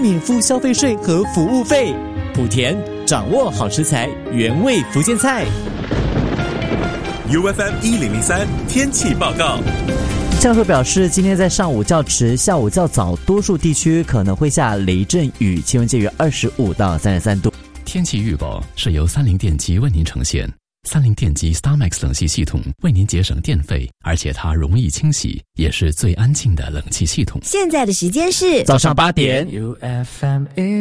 免付消费税和服务费。莆田，掌握好食材，原味福建菜。 UFM 1003天气报告。 气象署表示，今天在上午较迟，下午较早，多数地区可能会下雷阵雨，气温介于25到33度。 天气预报是由三菱电机为您呈现。三菱电机 StarMax 冷气系统为您节省电费，而且它容易清洗，也是最安静的冷气系统。 现在的时间是早上8点。 UFM